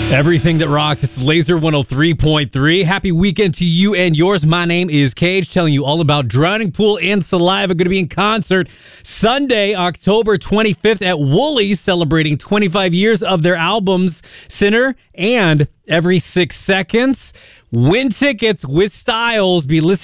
Everything that rocks, it's Laser 103.3. Happy weekend to you and yours. My name is Cage, telling you all about Drowning Pool and Saliva. Going to be in concert Sunday, October 25th at Woolies, celebrating 25 years of their albums, Sinner and Every 6 Seconds. Win tickets with Styles. Be listening.